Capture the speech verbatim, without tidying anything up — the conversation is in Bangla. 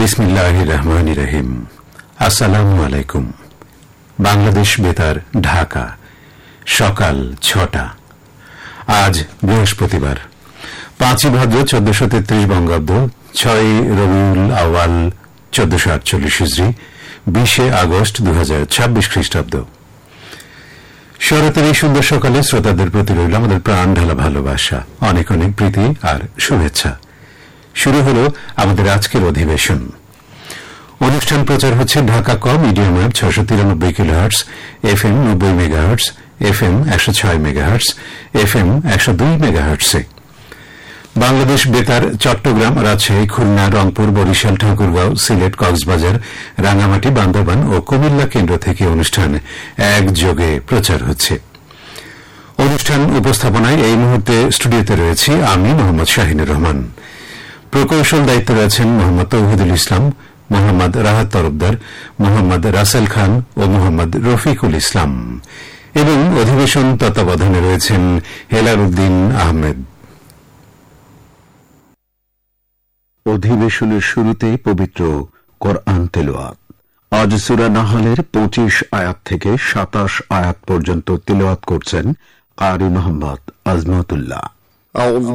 বিসমিল্লাহির রহমানির রহিম। আসসালামু আলাইকুম। বাংলাদেশ বেতার, ঢাকা, সকাল ছটা। আজ বৃহস্পতিবার, পাঁচই ভাদ্র চোদ্দশো তেত্রিশ বঙ্গাব্দ, ছয় রবিউল আওয়াল চোদ্দশো আটচল্লিশ হিজরি, বিশে আগস্ট দু হাজার ছাব্বিশ খ্রিস্টাব্দ। শরতের এই সুন্দর সকালে শ্রোতাদের প্রতি রইল আমাদের প্রাণ ঢালা ভালোবাসা, অনেক অনেক প্রীতি আর শুভেচ্ছা। শুরু হল আমাদের আজকের অধিবেশন। অনুষ্ঠান প্রচার হচ্ছে ঢাকা ক মিডিয়াম ওয়েভ ছশো তিরানব্বই কিলোহার্টস, এফ এম নব্বই মেগাহার্টস, এফ এম একশো ছয় মেগাহার্টস, এফ এম একশো দুই মেগাহার্টসে। বাংলাদেশ বেতার চট্টগ্রাম, রাজশাহী, খুলনা, রংপুর, বরিশাল, ঠাকুরগাঁও, সিলেট, কক্সবাজার, রাঙামাটি, বান্দরবান ও কুমিল্লা কেন্দ্র থেকে অনুষ্ঠান একযোগে প্রচার হচ্ছে। অনুষ্ঠান উপস্থাপনায় এই মুহূর্তে স্টুডিওতে রয়েছি আমি, মোহাম্মদ শাহিনুর রহমান। প্রকৌশল দায়িত্বে রয়েছেন মোহাম্মদ তৌহিদুল ইসলাম, মোহাম্মদ রাহাত তরফদার, মোহাম্মদ রাসেল খান ও মোহাম্মদ রফিকুল ইসলাম, এবং অধিবেশন তত্ত্বাবধানে রয়েছেন হেলাল উদ্দিন আহমেদ। অধিবেশনের শুরুতে পবিত্র কোরআন তেলাওয়াত। আজ সূরা নাহলের পঁচিশ আয়াত থেকে সাতাশ আয়াত পর্যন্ত তেলাওয়াত করছেন কারি মোহাম্মদ আজমতুল্লাহ।